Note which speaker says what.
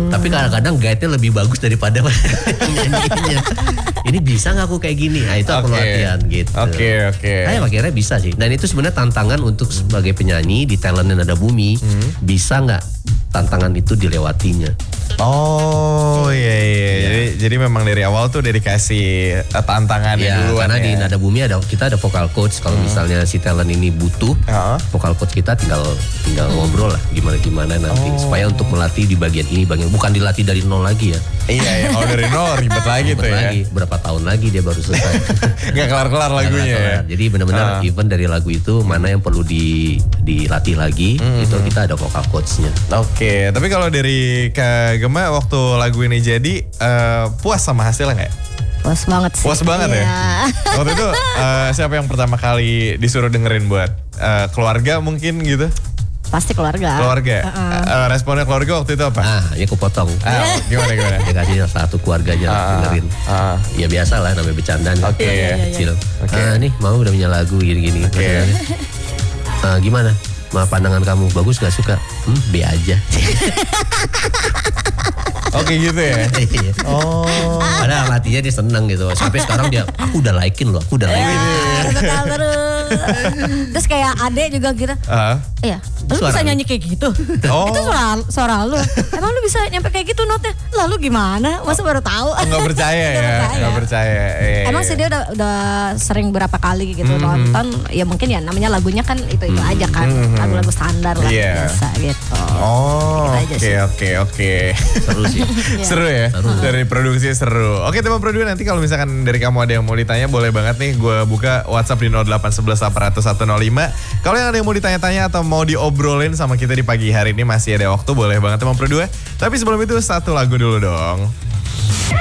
Speaker 1: Tapi kadang-kadang guide-nya lebih bagus daripada nyanyinya. Ini bisa nggak aku kayak gini? Nah itu aku latihan gitu.
Speaker 2: Oke.
Speaker 1: Akhirnya bisa sih. Dan itu sebenarnya tantangan untuk sebagai penyanyi di Talent Nada Bumi. Bisa nggak tantangan itu dilewatinya?
Speaker 2: Oh iya. Jadi memang dari awal tuh udah dikasih tantangannya dulu.
Speaker 1: Karena di Nada Bumi kita ada vocal coach. Kalau misalnya si talent ini butuh, vocal coach kita tinggal ngobrol lah gimana nanti supaya untuk melatih di bagian ini, bukan dilatih dari nol lagi ya.
Speaker 2: Iya, kalau dari nol ribet lagi tuh ya.
Speaker 1: Berapa tahun lagi dia baru selesai.
Speaker 2: Nggak kelar-kelar lagunya ya.
Speaker 1: Jadi benar-benar even dari lagu itu mana yang perlu dilatih lagi, itu kita ada vocal coachnya.
Speaker 2: Oke, tapi kalau dari Kak Gema waktu lagu ini jadi puas sama hasilnya nggak?
Speaker 3: Puas banget sih.
Speaker 2: Puas banget ya? Waktu itu siapa yang pertama kali disuruh dengerin buat keluarga mungkin gitu?
Speaker 3: Pasti keluarga.
Speaker 2: Responnya keluarga waktu itu apa?
Speaker 1: Ya aku potong.
Speaker 2: Gimana?
Speaker 1: Ya kasih satu keluarganya dengerin. Ya biasa lah namanya bercanda.
Speaker 2: Oke.
Speaker 1: Nih mau udah punya lagu gini-gini. Gimana? Pandangan kamu bagus gak suka? B aja.
Speaker 2: Oke gitu ya?
Speaker 1: Padahal hatinya dia seneng gitu. Sampai sekarang aku udah likein loh, aku udah likein.
Speaker 3: Terus kayak adek juga gitu. Iya, lu bisa nyanyi kayak gitu. Itu suara lu. Emang lu bisa nyampe kayak gitu notnya? Lalu gimana? Masa baru tahu?
Speaker 2: Nggak percaya ya? Nggak percaya.
Speaker 3: Emang sih dia udah sering berapa kali gitu nonton. Ya mungkin ya namanya lagunya kan itu aja kan. Lagu-lagu standar lah biasa gitu.
Speaker 2: Oke.
Speaker 1: Seru sih.
Speaker 2: Seru ya? Dari produksi seru. Oke teman produksi, nanti kalau misalkan dari kamu ada yang mau ditanya boleh banget nih. Gue buka WhatsApp di 0811 800 105. Kalau yang ada yang mau ditanya-tanya atau mau diobrolin sama kita di pagi hari ini masih ada waktu, boleh banget teman produksi. Tapi sebelum itu satu lagu dulu dong.